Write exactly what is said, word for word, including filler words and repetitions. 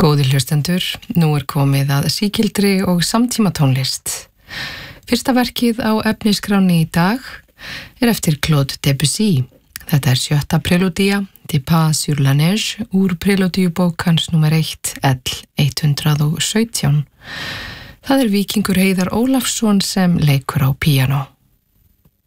Góðir hlustendur, nú er komið að sígildri og samtímatónlist. Fyrsta verkið á efnisskráni í dag er eftir Claude Debussy. Þetta er sjötta prelúdía, De Pas sur la neige, úr prelúdíubók hans númer eitt, L hundrað og sautján. Það er Víkingur Heiðar Ólafsson sem leikur á píanó.